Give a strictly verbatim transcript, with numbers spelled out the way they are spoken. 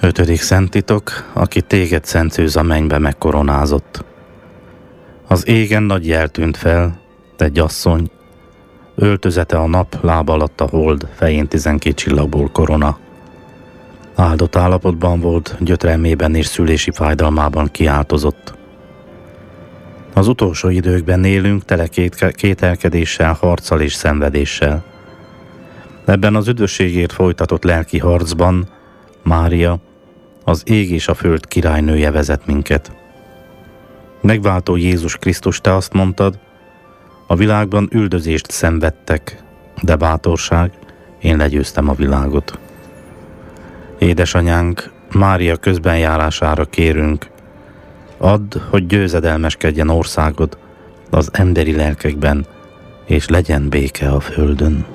Ötödik szentitok, aki téged, Szent Szűz, a mennybe megkoronázott. Az égen nagy jel tűnt fel, egy asszony, öltözete a nap, lába alatt a hold, fején tizenkét csillagból korona. Áldott állapotban volt, gyötrelmében és szülési fájdalmában kiáltozott. Az utolsó időkben élünk, tele kételkedéssel, harccal és szenvedéssel. Ebben az üdvösségért folytatott lelki harcban Mária, az ég és a föld királynője vezet minket. Megváltó Jézus Krisztus, te azt mondtad, a világban üldözést szenvedtek, de bátorság, én legyőztem a világot. Édesanyánk, Mária közbenjárására kérünk, add, hogy győzedelmeskedjen országod az emberi lelkekben, és legyen béke a földön.